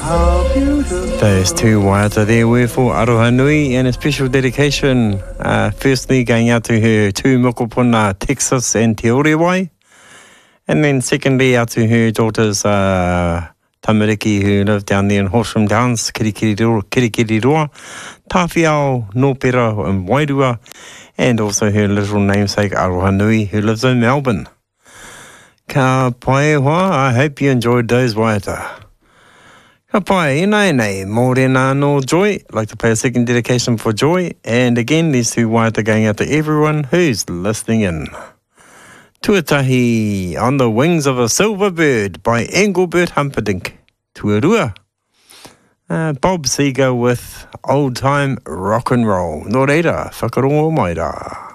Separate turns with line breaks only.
Those two waiata there were for Aroha Nui, and a special dedication, firstly going out to her two mokopuna, Texas and Te Orewai, and then secondly out to her daughters, Tamariki, who live down there in Horsham Downs, Kirikiriroa, Tawhiao, Nopera and Wairua, and also her little namesake Aroha Nui, who lives in Melbourne. Ka pai hoa, I hope you enjoyed those waiata. Ka pai, nei, mōrena no Joy. I'd like to play a second dedication for Joy. And again, these two waiata going out to everyone who's listening in. Tuatahi, On the Wings of a Silver Bird by Engelbert Humperdinck. Tuarua. Bob Seger with Old Time Rock and Roll. Nō reira, whakarongo mai rā.